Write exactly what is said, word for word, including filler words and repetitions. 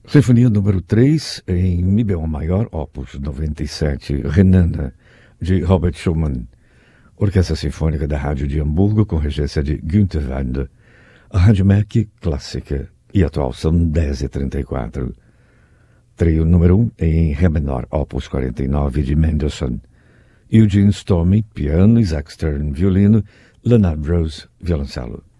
Sinfonia número três, em Mi bemol maior, opus noventa e sete, Renana, de Robert Schumann. Orquestra Sinfônica da Rádio de Hamburgo, com regência de Günther Wanda. A Rádio M E C clássica e atual são dez e trinta e quatro. Trio número um, em Ré menor, opus quarenta e nove, de Mendelssohn. Eugene Stormy, piano, Isaac Stern, violino, Leonard Rose, violoncelo.